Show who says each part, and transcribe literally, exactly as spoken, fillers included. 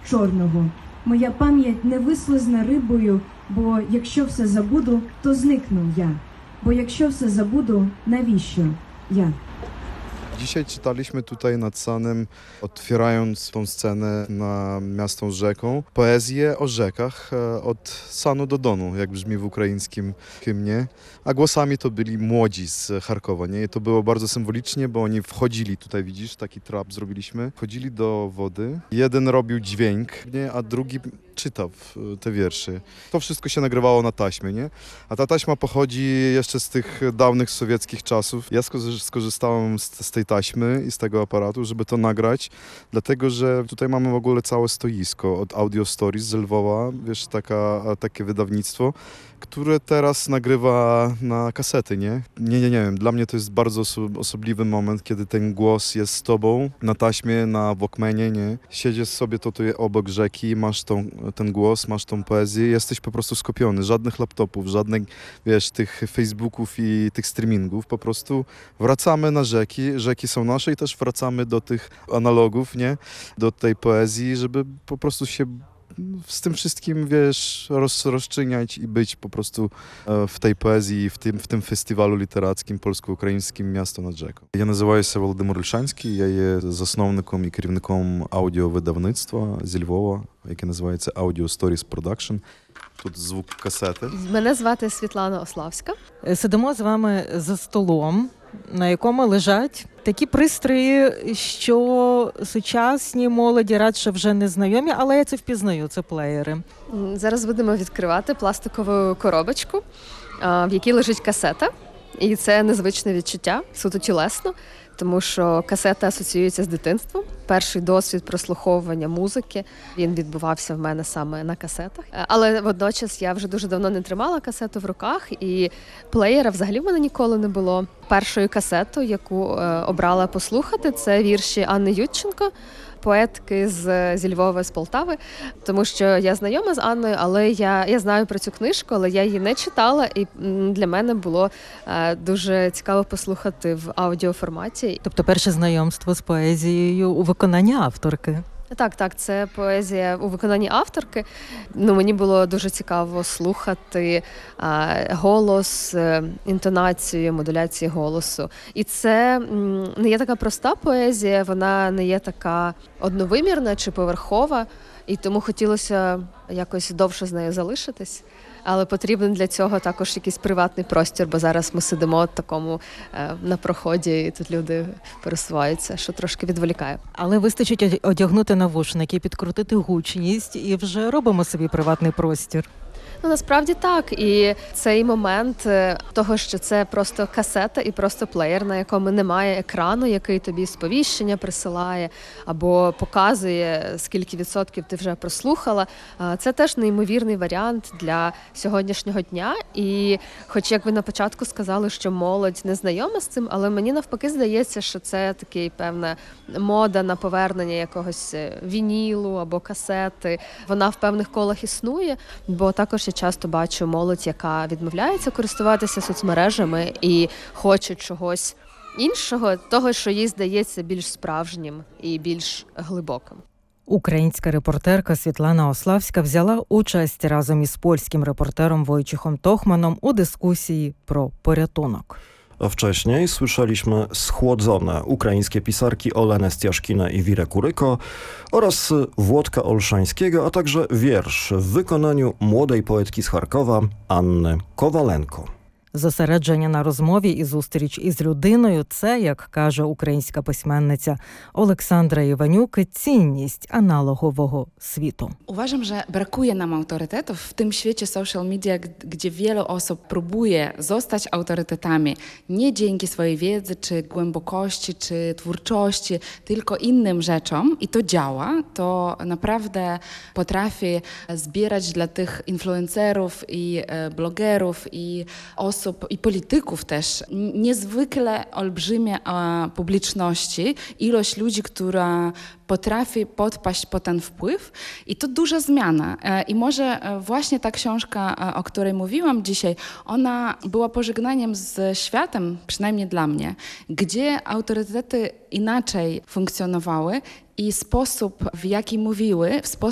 Speaker 1: чорного. Моя пам'ять не вислизне рибою, бо якщо все забуду, то зникну я. Бо якщо все забуду, навіщо я?
Speaker 2: Dzisiaj czytaliśmy tutaj nad Sanem, otwierając tą scenę na miasto z rzeką, poezję o rzekach od Sanu do Donu, jak brzmi w ukraińskim hymnie. A głosami to byli młodzi z Charkowa, nie? I to było bardzo symbolicznie, bo oni wchodzili, tutaj widzisz, taki trap zrobiliśmy, wchodzili do wody. Jeden robił dźwięk, nie? A drugi czytał te wiersze. To wszystko się nagrywało na taśmie, nie? A ta taśma pochodzi jeszcze z tych dawnych sowieckich czasów. Ja skorzystałem z, z tej taśmy i z tego aparatu, żeby to nagrać, dlatego że tutaj mamy w ogóle całe stoisko od Audio Stories z Lwowa, wiesz, taka, takie wydawnictwo, które teraz nagrywa na kasety, nie? Nie, nie, nie wiem, dla mnie to jest bardzo oso- osobliwy moment, kiedy ten głos jest z tobą na taśmie, na Walkmanie, nie? Siedzisz sobie tutaj obok rzeki, masz tą, ten głos, masz tą poezję, jesteś po prostu skupiony. Żadnych laptopów, żadnych, wiesz, tych Facebooków i tych streamingów. Po prostu wracamy na rzeki, rzeki są nasze i też wracamy do tych analogów, nie? Do tej poezji, żeby po prostu się z tym wszystkim, wiesz, roz, rozczyniać i być po prostu w tej poezji, w tym, w tym festiwalu literackim polsko-українським «Miasto nad rzeką». Я називаюся Володимир Ольшанський, я є засновником і керівником аудіовидавництва зі Львова, яке називається Audio Stories Production. Тут звук касети.
Speaker 3: Мене звати Світлана Ославська.
Speaker 4: Сидимо з вами за столом, на якому лежать такі пристрої, що сучасні молоді радше вже не знайомі, але я це впізнаю, це плеєри.
Speaker 3: Зараз будемо відкривати пластикову коробочку, в якій лежить касета. І це незвичне відчуття, суто тілесно, тому що касета асоціюється з дитинством. Перший досвід прослуховування музики, він відбувався в мене саме на касетах. Але водночас я вже дуже давно не тримала касету в руках, і плеєра взагалі в мене ніколи не було. Першою касетою, яку обрала послухати, це вірші Анни Ютченко, поетки з, зі Львова, з Полтави, тому що я знайома з Анною, але я, я знаю про цю книжку, але я її не читала, і для мене було е, дуже цікаво послухати в аудіоформаті.
Speaker 4: Тобто перше знайомство з поезією у виконанні авторки.
Speaker 3: Так, так, це поезія у виконанні авторки. Ну, мені було дуже цікаво слухати а, голос, інтонацію, модуляцію голосу. І це м, не є така проста поезія, вона не є така одновимірна чи поверхова, і тому хотілося якось довше з нею залишитись. Але потрібен для цього також якийсь приватний простір, бо зараз ми сидимо в такому е, на проході, і тут люди пересуваються, що трошки відволікає.
Speaker 4: Але вистачить одягнути навушники, підкрутити гучність і вже робимо собі приватний простір.
Speaker 3: Ну, насправді так. І цей момент того, що це просто касета і просто плеєр, на якому немає екрану, який тобі сповіщення присилає або показує, скільки відсотків ти вже прослухала, це теж неймовірний варіант для сьогоднішнього дня. І хоч, як ви на початку сказали, що молодь не знайома з цим, але мені навпаки здається, що це такий, певна мода на повернення якогось вінілу або касети. Вона в певних колах існує, бо також я часто бачу молодь, яка відмовляється користуватися соцмережами і хоче чогось іншого, того, що їй здається більш справжнім і більш глибоким.
Speaker 4: Українська репортерка Світлана Ославська взяла участь разом із польським репортером Wojciechem Tochmanem u dyskusji pro porятунок.
Speaker 5: A wcześniej słyszeliśmy Schłodzone ukraińskie pisarki Olenę Stiaszkinę i Wirę Kuryko oraz Włodka Olszańskiego, a także wiersz w wykonaniu młodej poetki z Charkowa Anny Kowalenko.
Speaker 4: Зосередження на розмові і зустріч із людиною – це, як каже українська письменниця Олександра Іванюк, цінність аналогового світу.
Speaker 6: Uważam, że brakuje nam autorytetów w tym świecie social media, gdzie wiele osób próbuje zostać autorytetami nie dzięki swojej wiedzy, czy głębokości, czy twórczości, tylko innym rzeczom. I to działa. To naprawdę potrafi zbierać dla tych influencerów i blogerów i osób, i polityków też niezwykle olbrzymie publiczności, ilość ludzi, która potrafi podpaść pod ten wpływ i to duża zmiana. I może właśnie ta książka, o której mówiłam dzisiaj, ona była pożegnaniem z światem, przynajmniej dla mnie, gdzie autorytety inaczej funkcjonowały i sposób, w jaki mówiły, w sposób